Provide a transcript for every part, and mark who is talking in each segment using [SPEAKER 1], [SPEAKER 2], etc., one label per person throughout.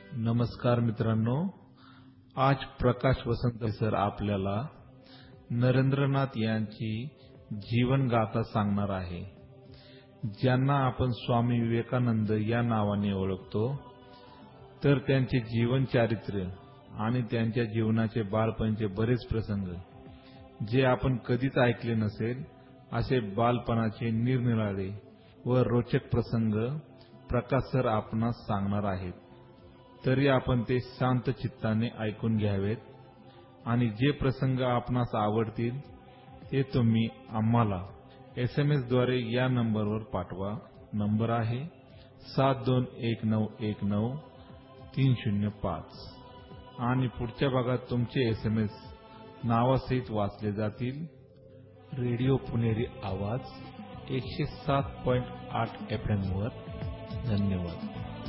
[SPEAKER 1] नमस्कार मित्रांनो, आज प्रकाश वसंत सर आपल्याला नरेंद्रनाथ यांची जीवनगाथा सांगणार आहे, ज्यांना आपण स्वामी विवेकानंद या नावाने ओळखतो. तर त्यांचे जीवन चारित्र्य आणि त्यांच्या जीवनाचे बालपणीचे बरेच प्रसंग जे आपण कधीच ऐकले नसेल, असे बालपणाचे निरनिराळे व रोचक प्रसंग प्रकाश सर आपणास सांगणार आहेत. तरी आपण ते शांत चित्ताने ऐकून घ्यावेत आणि जे प्रसंग आपणास आवडतील ते तुम्ही आम्हाला SMS द्वारे या नंबरवर पाठवा. नंबर आहे 7219193005 आणि पुढच्या भागात तुमचे SMS नावासहित वाचले जातील. रेडिओ पुणेरी आवाज 107.8 FM वर. धन्यवाद.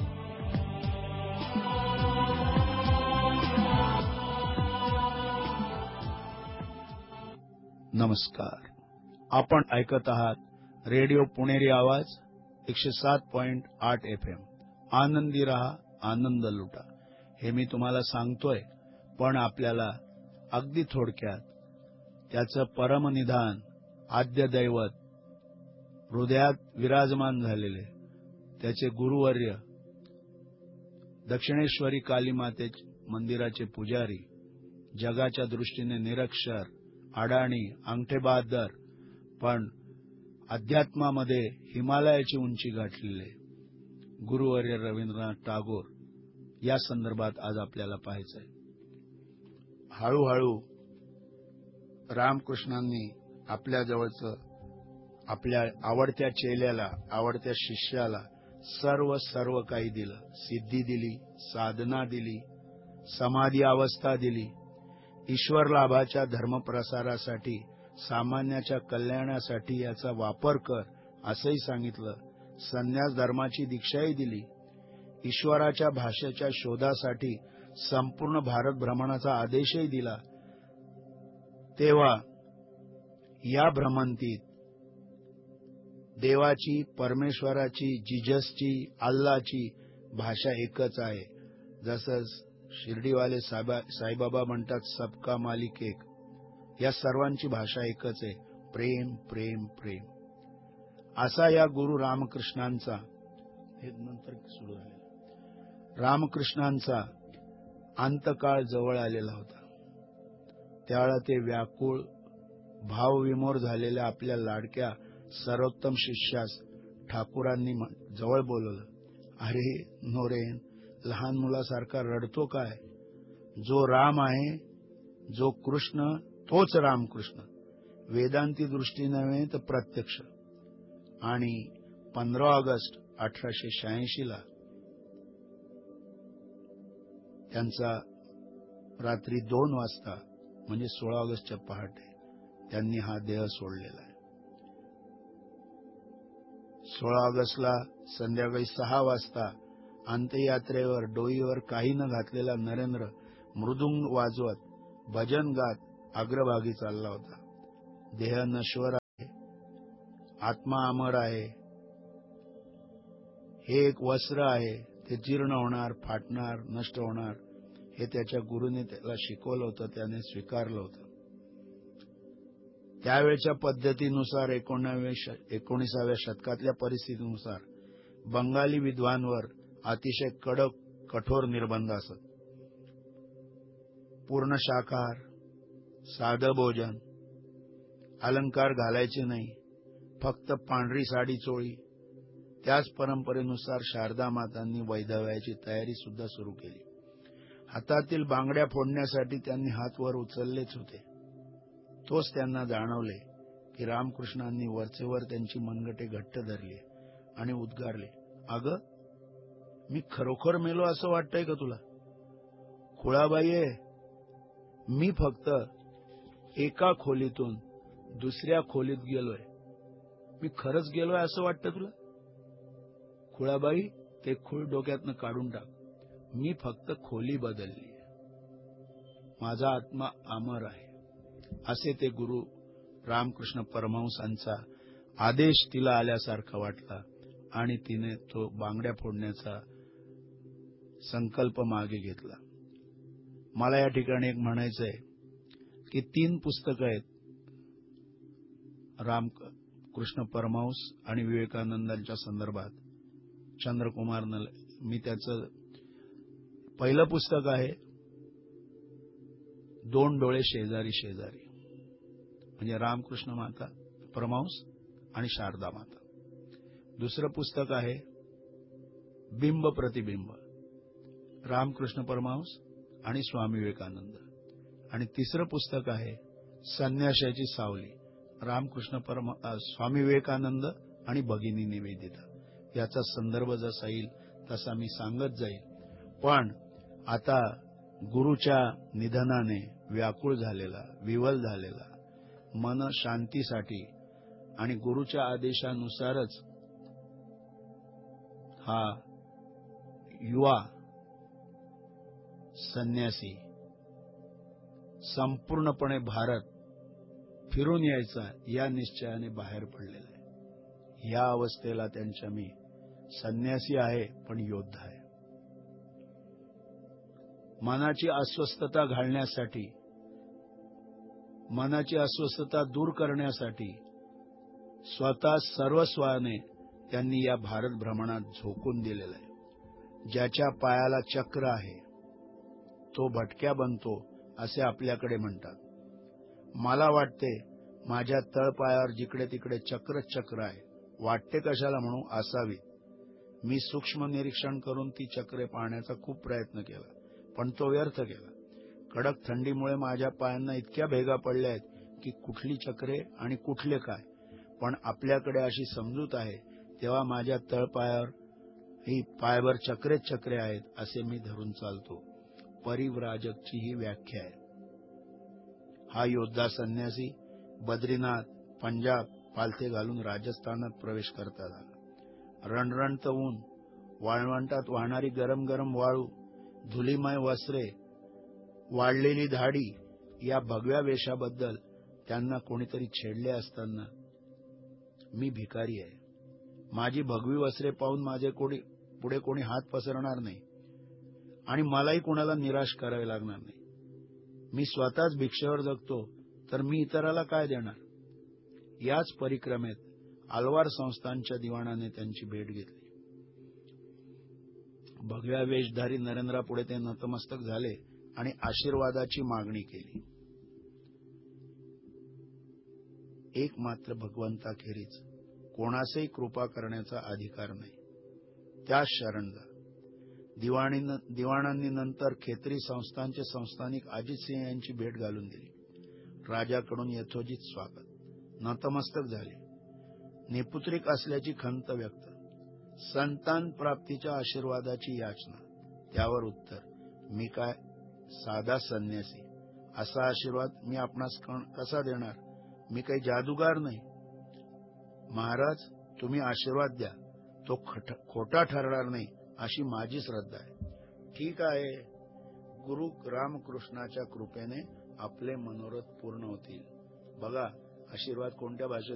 [SPEAKER 2] नमस्कार. आपण ऐकत आहात रेडिओ पुणेरी आवाज 107.8 FM. आनंदी रहा, आनंद लुटा. हे मी तुम्हाला सांगतोय, पण आपल्याला अगदी थोडक्यात त्याचं परमनिधान, आद्य दैवत, हृदयात विराजमान झालेले त्याचे गुरुवर्य, दक्षिणेश्वरी काली माते मंदिराचे पुजारी, जगाच्या दृष्टीने निरक्षर, अडाणी, अंगठेबहाद्दर, पण अध्यात्मामध्ये हिमालयाची उंची गाठलेले गुरुवर्य रवींद्रनाथ टागोर या संदर्भात आज आपल्याला पाहायचंय. हळूहळू रामकृष्णांनी आपल्या जवळचं, आपल्या आवडत्या चेल्याला, आवडत्या शिष्याला सर्व काही दिलं. सिद्धी दिली, साधना दिली, समाधी अवस्था दिली. ईश्वर लाभाच्या धर्मप्रसारासाठी, सामान्याच्या कल्याणासाठी याचा वापर कर असंही सांगितलं. संन्यास धर्माची दीक्षाही दिली. ईश्वराच्या भाषेच्या शोधासाठी संपूर्ण भारत भ्रमणाचा आदेशही दिला. तेव्हा या भ्रमंतीत देवाची, परमेश्वराची, जिजसची, अल्लाची भाषा एकच आहे. जसं शिर्डीवाले साईबाबा म्हणतात, सबका मालिक एक. या सर्वांची भाषा एकच आहे, प्रेम प्रेम प्रेम. असा या गुरु रामकृष्णांचा, हे नंतर सुरू झालेला, रामकृष्णांचा अंतकाळ जवळ आलेला होता. त्यावेळेला ते व्याकुळ, भावविमोर झालेल्या आपल्या लाडक्या सर्वोत्तम शिष्यास ठाकूरांनी जवळ बोलवलं. अरे नोरेन, लहान मुलासारखा रडतो काय? जो राम आहे, जो कृष्ण, तोच रामकृष्ण. वेदांती दृष्टी नव्हे तर प्रत्यक्ष. आणि 15 ऑगस्ट 1886 ला त्यांचा रात्री 2 वाजता, म्हणजे 16 ऑगस्टच्या पहाटे, त्यांनी हा देह सोडलेला आहे. 16 ऑगस्टला संध्याकाळी 6 वाजता अंत्ययात्रेवर डोईवर काही न घातलेला नरेंद्र मृदुंग वाजवत, भजन गात अग्रभागी चालला होता. देह नश्वर आहे, आत्मा अमर आहे. हे एक वस्त्र आहे, ते जीर्ण होणार, फाटणार, नष्ट होणार. हे त्याच्या गुरुने त्याला शिकवलं होतं, त्याने स्वीकारलं होतं. त्यावेळच्या पद्धतीनुसार, 19व्या शतकातल्या परिस्थितीनुसार बंगाली विद्वांवर अतिशय कडक, कठोर निर्बंध असत. पूर्ण शाकाहार, साधं भोजन, अलंकार घालायचे नाही, फक्त पांढरी साडी चोळी. त्याच परंपरेनुसार शारदा मातांनी वैधव्याची तयारी सुद्धा सुरू केली. हातातील बांगड्या फोडण्यासाठी त्यांनी हात वर उचललेच होते. तोच त्यांना जाणवले की रामकृष्णांनी वरचेवर त्यांची मनगटे घट्ट धरली आणि उद्गारले, अगं, मी खरोखर मेलो असं वाटतंय का तुला? खुळाबाई, मी फक्त एका खोलीतून दुसऱ्या खोलीत गेलोय. मी खरंच गेलोय असं वाटतं तुला? खुळाबाई, ते खूळ डोक्यातनं काढून टाक. मी फक्त खोली बदलली. माझा आत्मा अमर आहे. असे ते गुरु रामकृष्ण परमहंसांचा आदेश तिला आल्यासारखा वाटला आणि तिने तो बांगड्या फोडण्याचा संकल्प मागे घेतला. मला या ठिकाणी एक म्हणायचंय की 3 पुस्तकं आहेत रामकृष्ण परमहंस आणि विवेकानंदांच्या संदर्भात. चंद्रकुमार मी त्याचं पहिलं पुस्तक आहे 2 डोळे शेजारी शेजारी, म्हणजे रामकृष्ण माता परमहंस आणि शारदा माता. दुसरं पुस्तक आहे बिंब प्रतिबिंब, रामकृष्ण परमहंस आणि स्वामी विवेकानंद. आणि तिसरं पुस्तक आहे संन्याशाची सावली, स्वामी विवेकानंद आणि भगिनी निवेदिता. याचा संदर्भ जसा येईल तसा मी सांगत जाईल. पण आता गुरुच्या निधनाने व्याकुळ झालेला, विवल झालेला, मन शांतीसाठी आणि गुरुच्या आदेशानुसारच हा युवा संन्यासी संपूर्णपणे भारत फिरून यायचा या निश्चयाने बाहेर पडलेला आहे. या अवस्थेला त्यांच्या मी संन्यासी आहे पण योद्धा आहे. मनाची अस्वस्थता घालण्यासाठी, मनाची अस्वस्थता दूर करण्यासाठी स्वतः सर्वस्वाने त्यांनी या भारत भ्रमणात झोकून दिलेला आहे. ज्याच्या पायाला चक्र आहे तो भटक्या बनतो असे आपल्याकडे म्हणतात. मला वाटते माझ्या तळपायावर जिकडे तिकडे चक्र आहे. वाटते कशाला म्हणू, असावी. मी सूक्ष्म निरीक्षण करून ती चक्रे पाहण्याचा खूप प्रयत्न केला पण तो व्यर्थ केला. कडक थंडीमुळे माझ्या पायांना इतक्या भेगा पडल्या आहेत की कुठली चक्रे आणि कुठले काय. पण आपल्याकडे अशी समजूत आहे तेव्हा माझ्या तळपायावर ही पायभर चक्रे आहेत असे मी धरून चालतो. परिव्राजकची ही व्याख्या आहे. हा योद्धा संन्यासी बद्रीनाथ, पंजाब पालथे घालून राजस्थानात प्रवेश करता आला. रणरणत ऊन, वाळवंटात वाहणारी गरम गरम वाळू, धुलीमय वस्त्रे, वाढलेली दाढी, या भगव्या वेशाबद्दल त्यांना कोणीतरी छेडले असताना मी भिकारी आहे. माझी भगवी वस्त्रे पाहून माझे पुढे कोणी हात पसरणार नाही आणि मलाही कोणाला निराश करावे लागणार नाही. मी स्वतःच भिक्षेवर जगतो तर मी इतराला काय देणार. याच परिक्रमेत आलवार संस्थानच्या दिवाणाने त्यांची भेट घेतली. भगव्या वेशधारी नरेंद्रापुढे ते नतमस्तक झाले आणि आशीर्वादाची मागणी केली. एक मात्र भगवंताखेरीज कोणासही कृपा करण्याचा अधिकार नाही, त्यास शरण जा. दिवाणांनी नंतर खेत्री संस्थानचे संस्थानिक अजित सिंह यांची भेट घालून दिली. राजाकडून यथोचित स्वागत, नतमस्तक झाले. निपुत्रिक असल्याची खंत व्यक्त, संतान प्राप्तीच्या आशीर्वादाची याचना. त्यावर उत्तर, मी काय साधा संन्यासी, असा आशीर्वाद मी आपणास कसा देणार. मी काही जादूगार नाही. महाराज तुम्ही आशीर्वाद द्या, तो खोटा ठरणार नाही अशी माझी श्रद्धा आहे. ठीक आहे, गुरु रामकृष्णाच्या कृपेने आपले मनोरथ पूर्ण होतील. बघा आशीर्वाद कोणत्या भाषेत